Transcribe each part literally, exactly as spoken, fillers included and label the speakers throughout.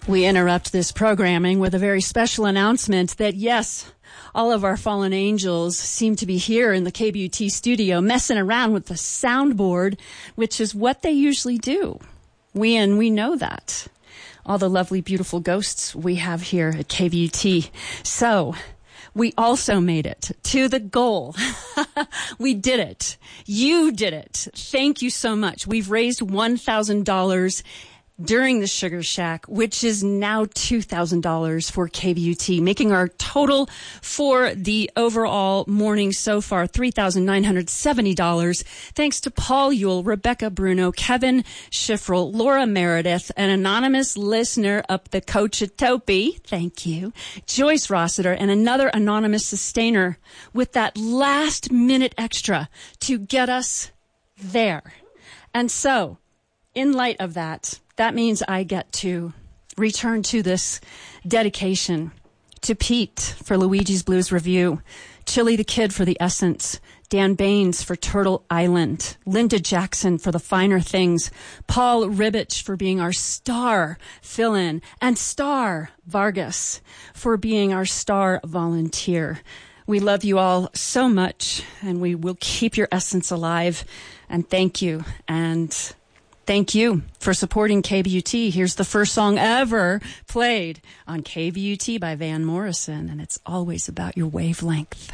Speaker 1: We interrupt this programming with a very special announcement that, yes, all of our fallen angels seem to be here in the K B U T studio messing around with the soundboard, which is what they usually do. We and we know that. All the lovely, beautiful ghosts we have here at K B U T. So we also made it to the goal. We did it. You did it. Thank you so much. We've raised one thousand dollars during the Sugar Shack, which is now two thousand dollars for K B U T, making our total for the overall morning so far three thousand nine hundred seventy dollars. Thanks to Paul Yule, Rebecca Bruno, Kevin Schifrel, Laura Meredith, an anonymous listener up the Coachatopi, thank you, Joyce Rossiter, and another anonymous sustainer with that last minute extra to get us there. And so, in light of that, that means I get to return to this dedication to Pete for Luigi's Blues Review, Chili the Kid for The Essence, Dan Baines for Turtle Island, Linda Jackson for The Finer Things, Paul Ribbich for being our star fill-in, and Star Vargas for being our star volunteer. We love you all so much, and we will keep your essence alive. And thank you. And thank you for supporting K B U T. Here's the first song ever played on K B U T by Van Morrison, and it's always about your wavelength.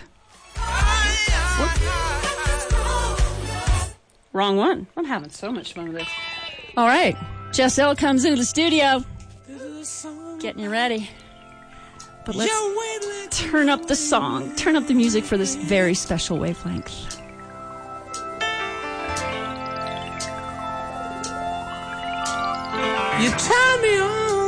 Speaker 1: Whoop. Wrong one. I'm having so much fun with this. All right. Jess L comes into the studio. Getting you ready. But let's turn up the song. Turn up the music for this very special wavelength.
Speaker 2: You turn me on.